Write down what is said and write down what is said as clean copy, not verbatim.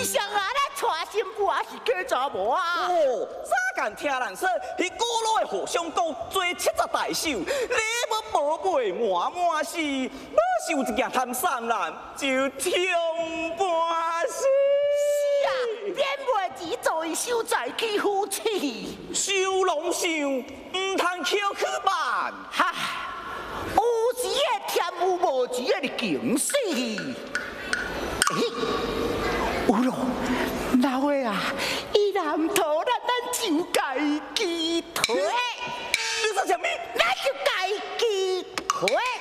上啊，咱娶新妇也是假查某啊！ 哦，早间听人说，迄古老的和尚国做70大寿，礼物宝贝满满是，要是有一件贪散人，就痛半死。 是啊，免袂钱做伊收在起夫妻。 收拢收，唔通捡去办。 哈，有钱的添有无钱的惊死。有咯，老的啊，伊南头咱就该击退。 你说什么？ 咱就该击退。